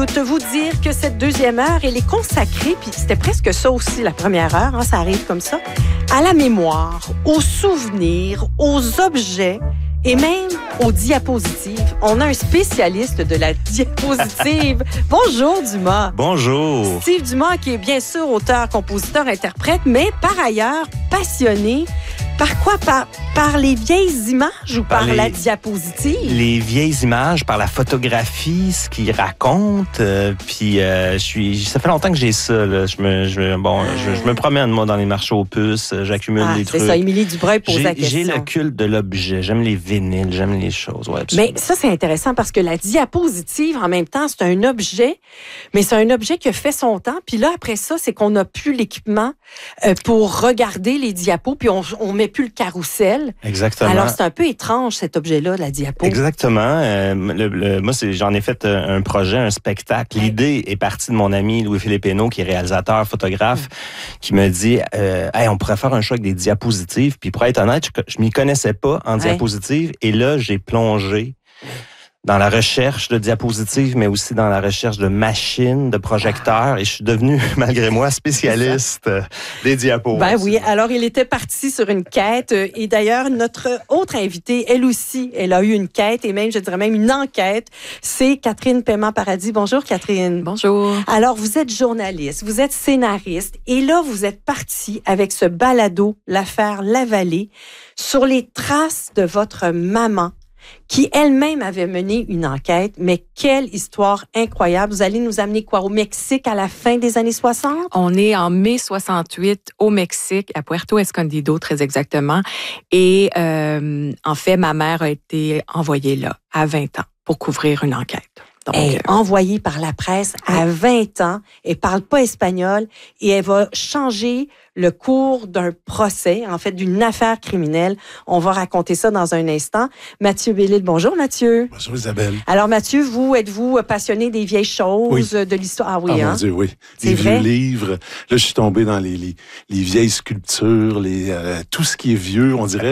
vous dire que cette deuxième heure, elle est consacrée, puis c'était presque ça aussi la première heure, hein, ça arrive comme ça, à la mémoire, aux souvenirs, aux objets et même aux diapositives. On a un spécialiste de la diapositive. Bonjour Dumas. Bonjour. Steve Dumas qui est bien sûr auteur, compositeur, interprète, mais par ailleurs passionné. Par quoi? Par les vieilles images ou par la diapositive? Les vieilles images, par la photographie, ce qu'ils racontent. Ça fait longtemps que j'ai ça. Là. Je me promène, moi, dans les marchés aux puces. J'accumule des trucs. C'est ça, Émilie Dubreuil pose la question. J'ai le culte de l'objet. J'aime les vinyles, j'aime les choses. Ouais, mais ça, c'est intéressant parce que la diapositive, en même temps, c'est un objet, mais c'est un objet qui a fait son temps. Puis là, après ça, c'est qu'on n'a plus l'équipement pour regarder les diapos, puis on met plus le carrousel. Exactement. Alors, c'est un peu étrange, cet objet-là, la diapo. Exactement. Moi, j'en ai fait un projet, un spectacle. L'idée est partie de mon ami Louis-Philippe Hénaud, qui est réalisateur, photographe, qui me dit hey, on pourrait faire un show avec des diapositives. Puis pour être honnête, je m'y connaissais pas en diapositives. Et là, j'ai plongé dans la recherche de diapositives, mais aussi dans la recherche de machines, de projecteurs. Et je suis devenu, malgré moi, spécialiste des diapos. Ben oui, alors il était parti sur une quête. Et d'ailleurs, notre autre invitée, elle aussi, elle a eu une quête et même, je dirais même une enquête. C'est Catherine Paiement-Paradis. Bonjour, Catherine. Bonjour. Alors, vous êtes journaliste, vous êtes scénariste. Et là, vous êtes parti avec ce balado, l'affaire Lavallée, sur les traces de votre maman, qui elle-même avait mené une enquête. Mais quelle histoire incroyable. Vous allez nous amener quoi? Au Mexique à la fin des années 60? On est en mai 68 au Mexique, à Puerto Escondido, très exactement. Et en fait, ma mère a été envoyée là à 20 ans pour couvrir une enquête. Donc, envoyée par la presse à 20 ans. Elle parle pas espagnol et elle va changer le cours d'un procès, en fait, d'une affaire criminelle. On va raconter ça dans un instant. Mathieu Bellil, bonjour Mathieu. Bonjour Isabelle. Alors Mathieu, êtes-vous passionné des vieilles choses, de l'histoire? Ah oui, mon Dieu, oui. C'est les vrai? vieux livres. Là, je suis tombé dans les vieilles sculptures, tout ce qui est vieux, on dirait.